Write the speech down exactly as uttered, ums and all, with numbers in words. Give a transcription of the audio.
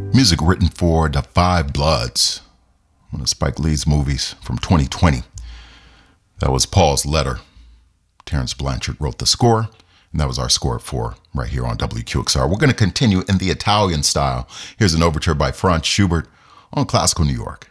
Music written for Da Five Bloods, one of Spike Lee's movies from twenty twenty. That was Paul's Letter. Terrence Blanchard wrote the score, and that was our score for right here on W Q X R. We're going to continue in the Italian style. Here's an overture by Franz Schubert on Classical New York.